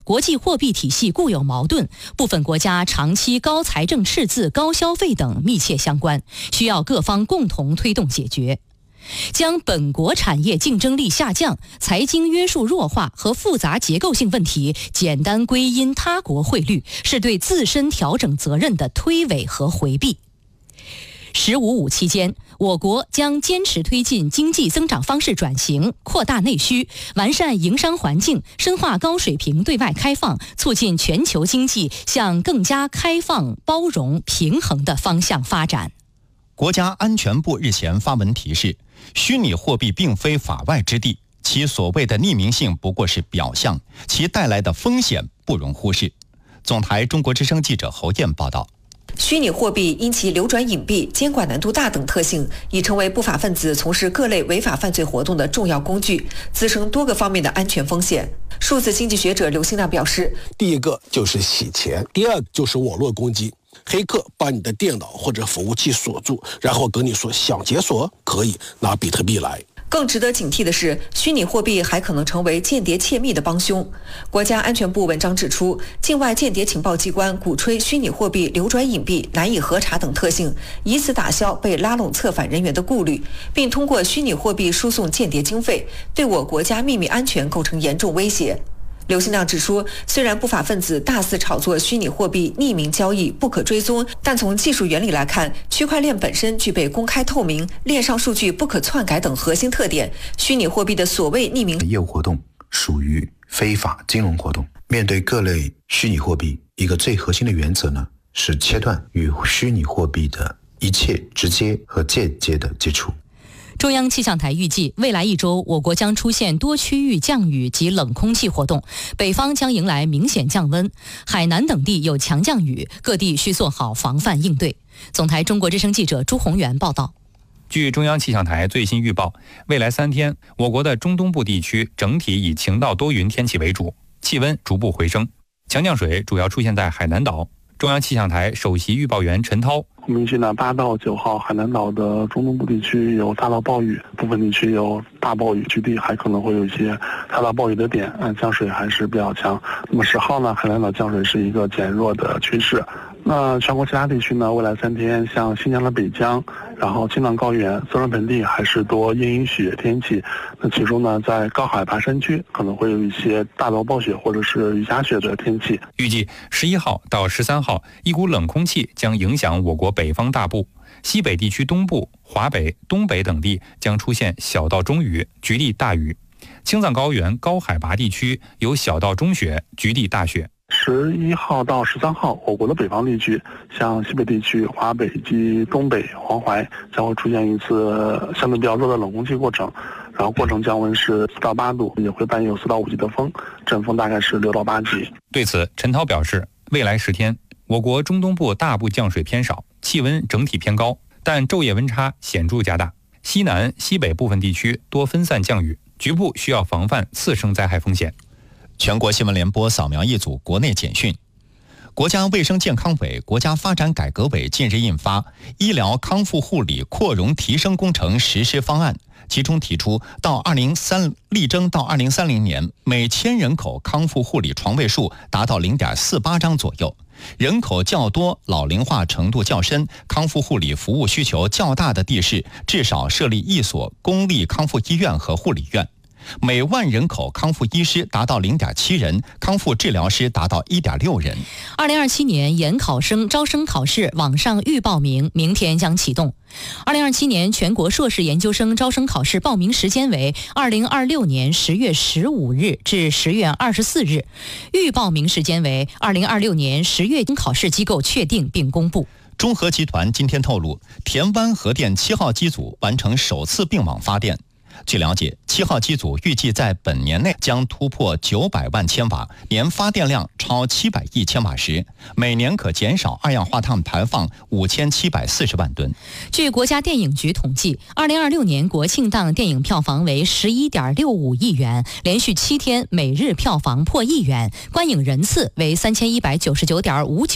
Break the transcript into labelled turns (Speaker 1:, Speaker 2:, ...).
Speaker 1: 国际货币体系固有矛盾，部分国家长期高财政赤字、高消费等密切相关，需要各方共同推动解决。将本国产业竞争力下降、财经约束弱化和复杂结构性问题简单归因他国汇率，是对自身调整责任的推诿和回避。“15+5”期间，我国将坚持推进经济增长方式转型，扩大内需，完善营商环境，深化高水平对外开放，促进全球经济向更加开放、包容、平衡的方向发展。
Speaker 2: 国家安全部日前发文提示，虚拟货币并非法外之地，其所谓的匿名性不过是表象，其带来的风险不容忽视。总台中国之声记者侯燕报道。
Speaker 3: 虚拟货币因其流转隐蔽、监管难度大等特性，已成为不法分子从事各类违法犯罪活动的重要工具，滋生多个方面的安全风险。数字经济学者刘兴亮表示，
Speaker 4: 第一个就是洗钱，第二个就是网络攻击。黑客把你的电脑或者服务器锁住，然后跟你说想解锁可以拿比特币来。
Speaker 3: 更值得警惕的是，虚拟货币还可能成为间谍窃密的帮凶。国家安全部文章指出，境外间谍情报机关鼓吹虚拟货币流转隐蔽、难以核查等特性，以此打消被拉拢策反人员的顾虑，并通过虚拟货币输送间谍经费，对我国家秘密安全构成严重威胁。刘兴亮指出，虽然不法分子大肆炒作虚拟货币匿名交易不可追踪，但从技术原理来看，区块链本身具备公开透明、链上数据不可篡改等核心特点。虚拟货币的所谓匿名
Speaker 5: 业务活动属于非法金融活动。面对各类虚拟货币，一个最核心的原则呢，是切断与虚拟货币的一切直接和间接的接触。
Speaker 1: 中央气象台预计，未来1周，我国将出现多区域降雨及冷空气活动，北方将迎来明显降温，海南等地有强降雨，各地需做好防范应对。总台中国之声记者朱宏元报道。
Speaker 6: 据中央气象台最新预报，未来3天，我国的中东部地区整体以晴到多云天气为主，气温逐步回升，强降水主要出现在海南岛。中央气象台首席预报员陈涛，
Speaker 7: 我们预计呢，8到9号海南岛的中东部地区有大到暴雨，部分地区有大暴雨，局地还可能会有一些大到暴雨的点，降水还是比较强。那么10号呢，海南岛降水是一个减弱的趋势。那全国其他地区呢，未来3天，像新疆的北疆，然后青藏高原、四川盆地还是多阴雨雪天气。那其中呢，在高海拔山区可能会有一些大到暴雪或者是雨夹雪的天气。
Speaker 6: 预计11号到13号，一股冷空气将影响我国北方大部，西北地区东部、华北、东北等地将出现小到中雨，局地大雨。青藏高原高海拔地区有小到中雪，局地大雪。
Speaker 7: 11号到13号，我国的北方地区，像西北地区、华北及东北、黄淮，将会出现一次相对比较弱的冷空气过程，然后过程降温是4到8度，也会伴有4到5级的风，阵风大概是6到8级。
Speaker 6: 对此，陈涛表示，未来10天，我国中东部大部降水偏少，气温整体偏高，但昼夜温差显著加大。西南、西北部分地区多分散降雨，局部需要防范次生灾害风险。
Speaker 2: 全国新闻联播扫描一组国内简讯。国家卫生健康委、国家发展改革委近日印发《医疗康复护理扩容提升工程实施方案》，其中提出，力争到2030年，每1000人口康复护理床位数达到0.48张左右。人口较多、老龄化程度较深、康复护理服务需求较大的地市，至少设立1所公立康复医院和护理院。每万人口康复医师达到0.7人，康复治疗师达到1.6人。
Speaker 1: 2027年研考生招生考试网上预报名明天将启动。2027年全国硕士研究生招生考试报名时间为2026年10月15日至10月24日，预报名时间为2026年10月。考试机构确定并公布。
Speaker 2: 中核集团今天透露，田湾核电7号机组完成首次并网发电。据了解，7号机组预计在本年内将突破900万千瓦，年发电量超700亿千瓦时，每年可减少二氧化碳排放5740万吨。
Speaker 1: 据国家电影局统计，2026年国庆档电影票房为11.65亿元，连续7天每日票房破1亿元，观影人次为3199.59